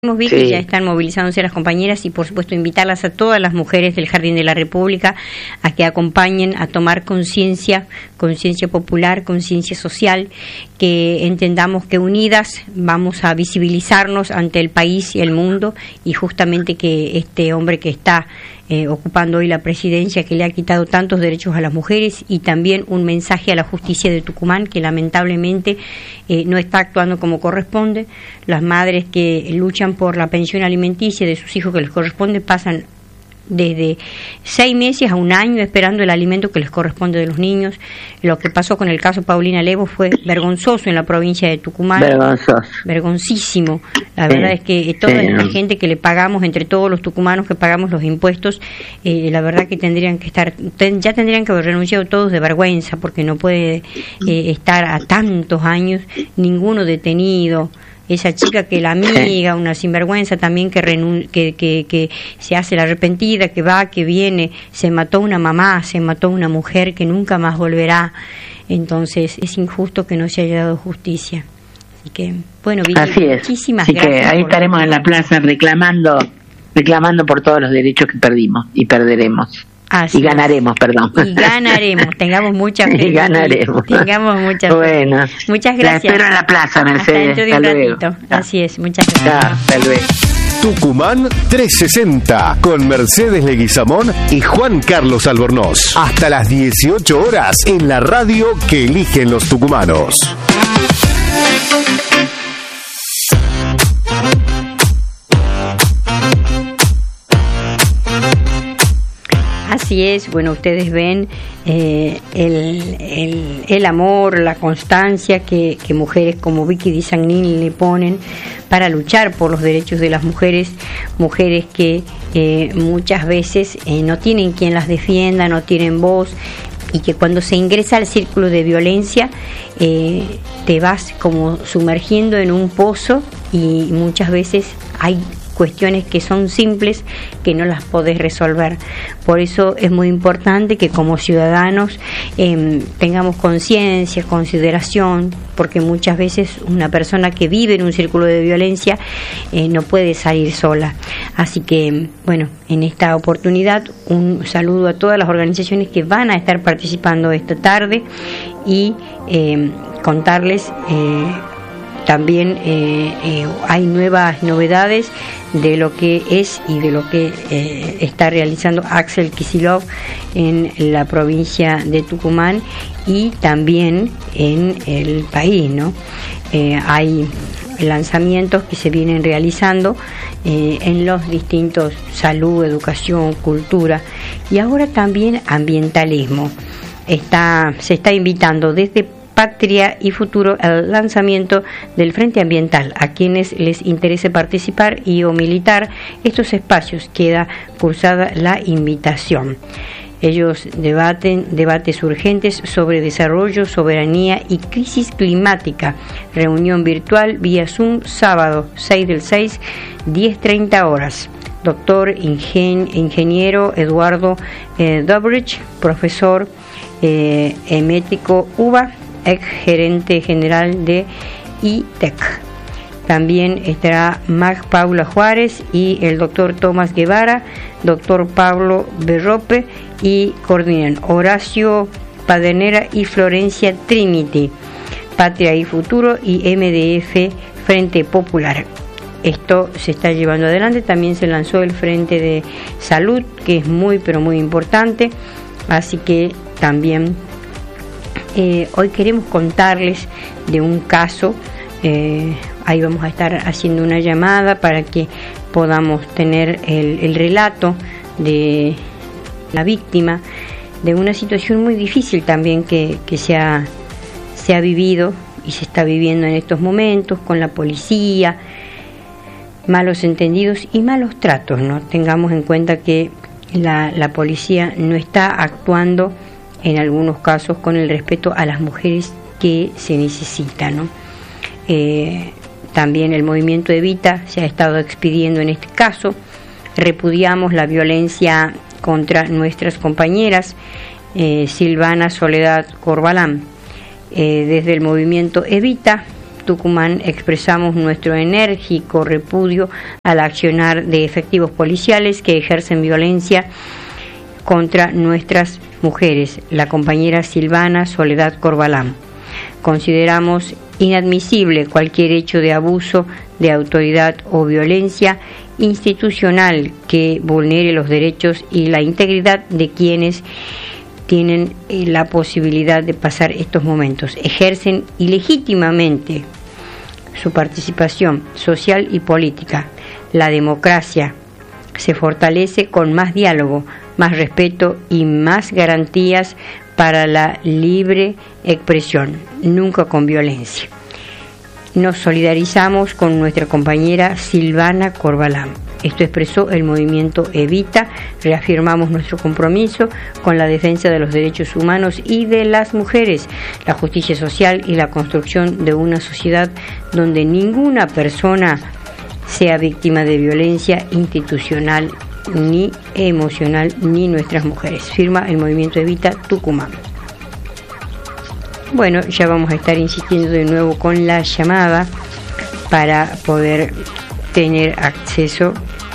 Vi que ya están movilizándose las compañeras y por supuesto invitarlas a todas las mujeres del Jardín de la República a que acompañen a tomar conciencia popular, conciencia social, que entendamos que unidas vamos a visibilizarnos ante el país y el mundo, y justamente que este hombre que está ocupando hoy la presidencia, que le ha quitado tantos derechos a las mujeres, y también un mensaje a la justicia de Tucumán, que lamentablemente no está actuando como corresponde. Las madres que luchan por la pensión alimenticia de sus hijos que les corresponde pasan desde 6 meses a 1 año esperando el alimento que les corresponde de los niños. Lo que pasó con el caso Paulina Lemos fue vergonzoso en la provincia de Tucumán. Vergonzísimo. La verdad es que toda la gente que le pagamos, entre todos los tucumanos que pagamos los impuestos, la verdad que tendrían que haber renunciado todos de vergüenza, porque no puede estar a tantos años ninguno detenido. Esa chica que la amiga, una sinvergüenza también que se hace la arrepentida, que va, que viene, se mató una mamá, se mató una mujer que nunca más volverá. Entonces es injusto que no se haya dado justicia. Así que, bueno, Vicky, muchísimas gracias. Así que ahí estaremos en la plaza reclamando por todos los derechos que perdimos y perderemos. Y ganaremos, Y ganaremos, tengamos mucha fe. Y ganaremos. Tengamos mucha fe. Bueno, muchas gracias. La espero en la plaza, Mercedes. Hasta dentro de un ratito. Así es, muchas gracias. Hasta luego. Tucumán 360 con Mercedes Leguizamón y Juan Carlos Albornoz. Hasta las 18 horas en la radio que eligen los tucumanos. Así es, bueno, ustedes ven el amor, la constancia que mujeres como Vicky Di Sagnin le ponen para luchar por los derechos de las mujeres que muchas veces no tienen quien las defienda, no tienen voz, y que cuando se ingresa al círculo de violencia te vas como sumergiendo en un pozo, y muchas veces hay cuestiones que son simples que no las podés resolver. Por eso es muy importante que como ciudadanos tengamos conciencia, consideración, porque muchas veces una persona que vive en un círculo de violencia no puede salir sola. Así que, bueno, en esta oportunidad un saludo a todas las organizaciones que van a estar participando esta tarde, y contarles también hay nuevas novedades de lo que es y de lo que está realizando Axel Kicillof en la provincia de Tucumán y también en el país, ¿no? Hay lanzamientos que se vienen realizando en los distintos salud, educación, cultura, y ahora también ambientalismo. Se está invitando desde Patria y Futuro el lanzamiento del Frente Ambiental. A quienes les interese participar y o militar estos espacios queda cursada la invitación. Ellos debates urgentes sobre desarrollo, soberanía y crisis climática. Reunión virtual vía Zoom, sábado 6/6, 10:30 horas. Doctor ingeniero Eduardo Dobrich, profesor emérito UBA, ex gerente general de ITEC. También estará Mag Paula Juárez y el doctor Tomás Guevara, doctor Pablo Berrope, y coordinan Horacio Padernera y Florencia Trinity, Patria y Futuro y MDF Frente Popular. Esto se está llevando adelante. También se lanzó el Frente de Salud, que es muy pero muy importante, así que también hoy queremos contarles de un caso. Ahí vamos a estar haciendo una llamada para que podamos tener el relato de la víctima de una situación muy difícil también que se ha vivido y se está viviendo en estos momentos con la policía, malos entendidos y malos tratos, ¿no? Tengamos en cuenta que la policía no está actuando en algunos casos con el respeto a las mujeres que se necesitan, ¿no? También el movimiento Evita se ha estado expidiendo en este caso. Repudiamos la violencia contra nuestras compañeras. Silvana Soledad Corbalán, desde el movimiento Evita, Tucumán expresamos nuestro enérgico repudio al accionar de efectivos policiales que ejercen violencia contra nuestras mujeres. La compañera Silvana Soledad Corbalán. Consideramos inadmisible cualquier hecho de abuso de autoridad o violencia institucional que vulnere los derechos y la integridad de quienes tienen la posibilidad de pasar estos momentos. Ejercen ilegítimamente su participación social y política. La democracia se fortalece con más diálogo, más respeto y más garantías para la libre expresión, nunca con violencia. Nos solidarizamos con nuestra compañera Silvana Corbalán. Esto expresó el movimiento Evita. Reafirmamos nuestro compromiso con la defensa de los derechos humanos y de las mujeres, la justicia social y la construcción de una sociedad donde ninguna persona sea víctima de violencia institucional ni emocional, ni nuestras mujeres. Firma el movimiento Evita Tucumán. Bueno, ya vamos a estar insistiendo de nuevo con la llamada para poder tener acceso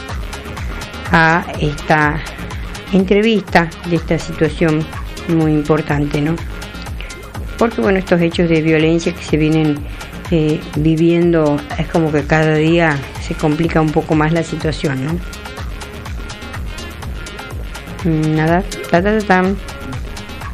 a esta entrevista de esta situación muy importante, ¿no? Porque bueno, estos hechos de violencia que se vienen viviendo, es como que cada día se complica un poco más la situación, ¿no? Nada,